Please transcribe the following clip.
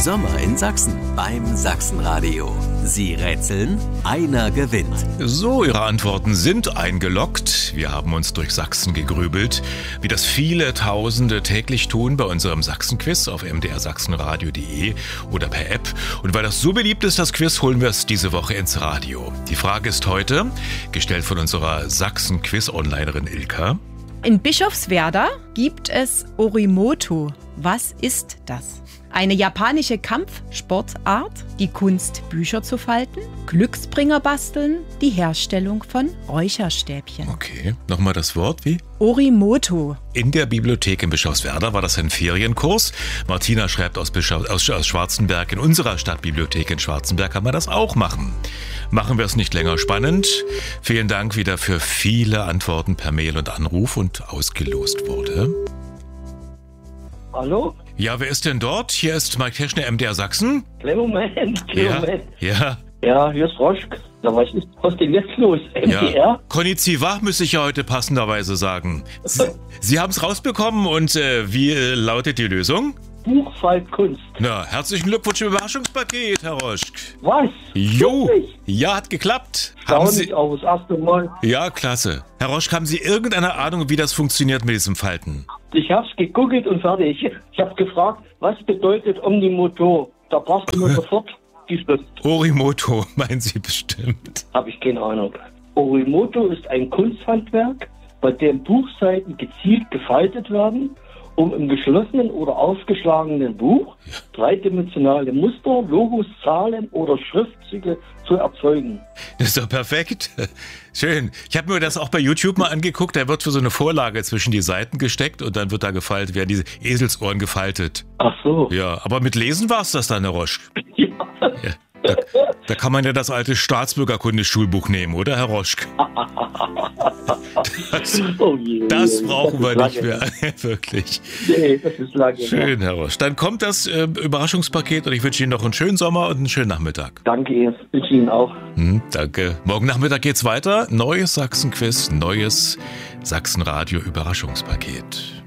Sommer in Sachsen beim Sachsenradio. Sie rätseln, einer gewinnt. So, Ihre Antworten sind eingeloggt. Wir haben uns durch Sachsen gegrübelt, wie das viele Tausende täglich tun bei unserem Sachsenquiz auf mdrsachsenradio.de oder per App. Und weil das so beliebt ist, das Quiz, holen wir es diese Woche ins Radio. Die Frage ist heute, gestellt von unserer Sachsen-Quiz-Onlinerin Ilka. In Bischofswerda gibt es Orimoto. Was ist das? Eine japanische Kampfsportart, die Kunst, Bücher zu falten, Glücksbringer basteln, die Herstellung von Räucherstäbchen. Okay, nochmal das Wort, wie? Orimoto. In der Bibliothek in Bischofswerda war das ein Ferienkurs. Martina schreibt aus Schwarzenberg. In unserer Stadtbibliothek in Schwarzenberg kann man das auch machen. Machen wir es nicht länger spannend. Vielen Dank wieder für viele Antworten per Mail und Anruf und ausgelost wurde. Hallo? Ja, wer ist denn dort? Hier ist Mike Teschner, MDR Sachsen. Kleinen Moment. Ja. Ja, hier ist Roschk. Na, was ist denn jetzt los? MDR? Ja. Konnichiwa müsste ich ja heute passenderweise sagen. Sie haben es rausbekommen und wie lautet die Lösung? Buchfaltkunst. Na, herzlichen Glückwunsch im Überraschungspaket, Herr Roschk. Was? Jo, Wirklich? ja, hat geklappt. Schau nicht auf, das erste Mal. Ja, klasse. Herr Roschk, haben Sie irgendeine Ahnung, wie das funktioniert mit diesem Falten? Ich hab's gegoogelt und fertig. Ich hab gefragt, was bedeutet Omnimoto? Da brauchst du nur sofort die Schrift. Orimoto, meinen Sie bestimmt. Hab ich keine Ahnung. Orimoto ist ein Kunsthandwerk, bei dem Buchseiten gezielt gefaltet werden, um im geschlossenen oder aufgeschlagenen Buch dreidimensionale Muster, Logos, Zahlen oder Schriftzüge zu erzeugen. Das ist doch perfekt. Schön. Ich habe mir das auch bei YouTube mal angeguckt. Da wird für so eine Vorlage zwischen die Seiten gesteckt und dann wird da gefaltet, werden diese Eselsohren gefaltet. Ach so. Ja, aber mit Lesen war es das dann, Herr Roschk. Ja. Ja, da kann man ja das alte Staatsbürgerkunde-Schulbuch nehmen, oder, Herr Roschk? Das brauchen wir nicht mehr. Wirklich. Nee, das ist lange. Schön, Herr Roschk. Dann kommt das Überraschungspaket und ich wünsche Ihnen noch einen schönen Sommer und einen schönen Nachmittag. Danke, ich wünsche Ihnen auch. Danke. Morgen Nachmittag geht's weiter. Neues Sachsen-Quiz, neues Sachsenradio-Überraschungspaket.